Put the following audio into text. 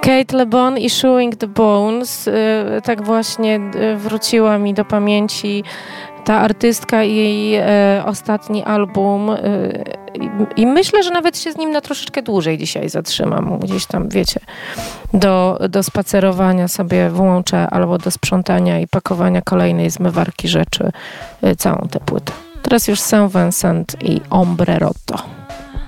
Kate Le Bon i Chewing the Bones. Tak właśnie wróciła mi do pamięci ta artystka i jej ostatni album. I myślę, że nawet się z nim na troszeczkę dłużej dzisiaj zatrzymam. Gdzieś tam, wiecie, do spacerowania sobie włączę albo do sprzątania i pakowania kolejnej zmywarki rzeczy całą tę płytę. Teraz już Saint Vincent i Ombre Rotto.